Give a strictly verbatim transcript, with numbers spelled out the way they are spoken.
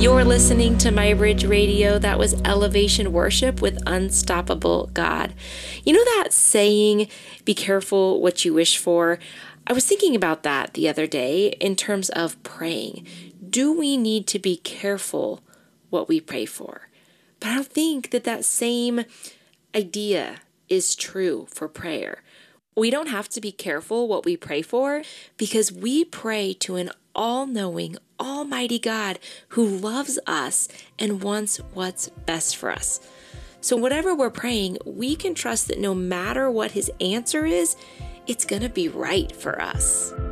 You're listening to My Bridge Radio. That was Elevation Worship with Unstoppable God. You know that saying, be careful what you wish for? I was thinking about that the other day in terms of praying. Do we need to be careful what we pray for? But I don't think that that same idea is true for prayer. We don't have to be careful what we pray for because we pray to an all-knowing, almighty God who loves us and wants what's best for us. So whatever we're praying, we can trust that no matter what his answer is, it's going to be right for us.